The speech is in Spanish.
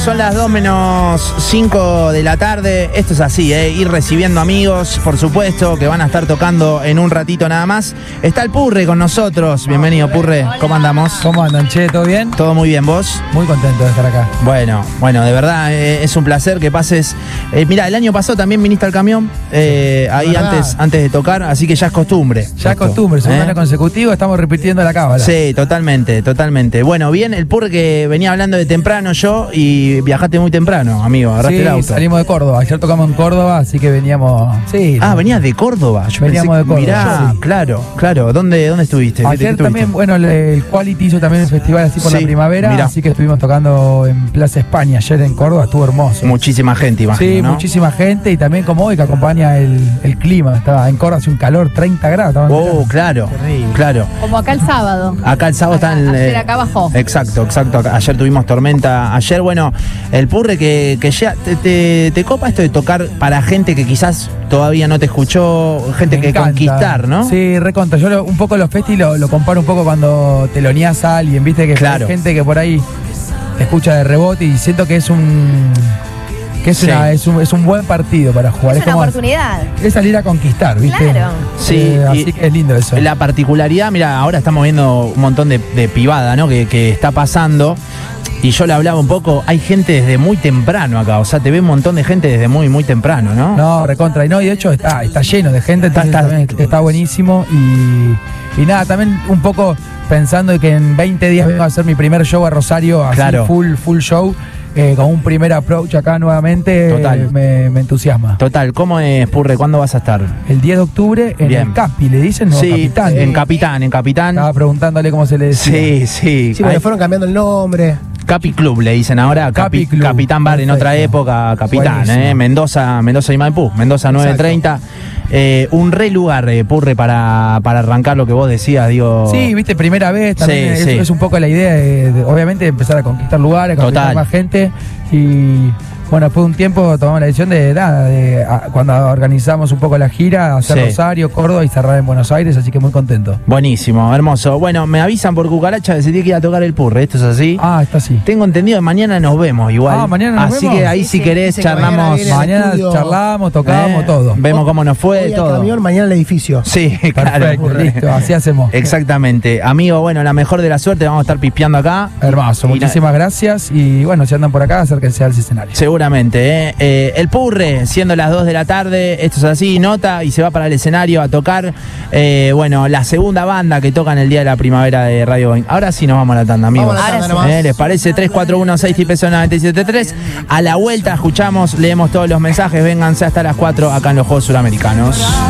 Son las 2:05 de la tarde, esto es así, ir recibiendo amigos, por supuesto, que van a estar tocando en un ratito nada más. Está el Purre con nosotros, bienvenido Purre, ¿cómo andamos? ¿Cómo andan, che? ¿Todo bien? Todo muy bien, ¿vos? Muy contento de estar acá. Bueno, de verdad es un placer que pases. Mira, el año pasado también viniste al camión, ahí antes de tocar, así que ya es costumbre. Ya es costumbre, segundo año consecutivo, estamos repitiendo la cábala. Sí, totalmente. Bueno, bien, el Purre que venía hablando de temprano yo y viajaste muy temprano, amigo, agarraste el auto. Salimos de Córdoba, ayer tocamos en Córdoba, así que veníamos... Sí. Venías de Córdoba. Veníamos de Córdoba. Mirá, sí. Claro. ¿Dónde estuviste? Ayer también, bueno, el Quality hizo también un festival así por la primavera, mirá. Así que estuvimos tocando en Plaza España ayer en Córdoba, estuvo hermoso. Muchísima gente, imagino, sí, ¿no? muchísima gente y también como hoy que acompaña el clima. Estaba en Córdoba, hace un calor, 30 grados. Claro. Como acá el sábado. Acá el sábado está en... Ayer acá bajó. Exacto. Ayer tuvimos tormenta. Ayer, bueno, el Purre que ya te copa esto de tocar para gente que quizás todavía no te escuchó, gente que conquistar, ¿no? Sí, recontra. Yo un poco los festis lo comparo un poco cuando teloneás a alguien, viste que hay gente que por ahí te escucha de rebote y siento que es un buen partido para jugar. Es una oportunidad. Es salir a conquistar, ¿viste? Claro. Sí, así que es lindo eso. La particularidad, mira, ahora estamos viendo un montón de pibada, ¿no? Que está pasando. Y yo le hablaba un poco, hay gente desde muy temprano acá, o sea, te ve un montón de gente desde muy, muy temprano, ¿no? No, recontra. Y no, y de hecho está lleno de gente, está buenísimo. Y nada, también un poco pensando que en 20 días vengo a hacer mi primer show a Rosario, así full show. Con un primer approach acá nuevamente. Total. Me entusiasma. Total, ¿cómo es, Purre? ¿Cuándo vas a estar? El 10 de octubre en el Capi, ¿le dicen? No, sí, Capitán. En Capitán. Estaba preguntándole cómo se le decía. Sí. Sí, porque fueron cambiando el nombre. Capi Club le dicen ahora, Capi Club. Capitán Bar en otra época, Capitán, Mendoza y Maipú, Mendoza 930. Un re lugar, Purre, para arrancar lo que vos decías, digo. Sí, viste, primera vez, también es un poco la idea de obviamente empezar a conquistar lugares, conquistar más gente. Y bueno, después de un tiempo tomamos la decisión cuando organizamos un poco la gira, hacer Rosario, Córdoba y cerrar en Buenos Aires, así que muy contento. Buenísimo, hermoso. Bueno, me avisan por cucaracha que se tiene que ir a tocar el Purre, ¿esto es así? Está así. Tengo entendido que mañana nos vemos igual. Mañana nos así vemos. Que ahí si querés charlamos. Mañana charlamos, tocamos todo. Vemos cómo nos fue, hoy todo. Al camión, mañana el edificio. Sí, perfecto, claro. Listo, así hacemos. Exactamente. Amigo, bueno, la mejor de la suerte, vamos a estar pispeando acá. Hermoso, muchísimas gracias. Y bueno, si andan por acá, acérquense al escenario. Seguramente, el Purre, siendo las 2 de la tarde, esto es así, nota y se va para el escenario a tocar, bueno, la segunda banda que toca en el Día de la Primavera de Radio Boeing. Ahora sí nos vamos a la tanda, amigos. ¿Les parece? 3416 y peso 973. A la vuelta escuchamos, leemos todos los mensajes, vénganse hasta las 4 acá en los Juegos Suramericanos.